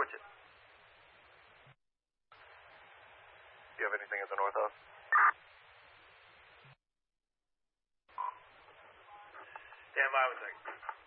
Fortune. Do you have anything at the North House? Stand by 1 second.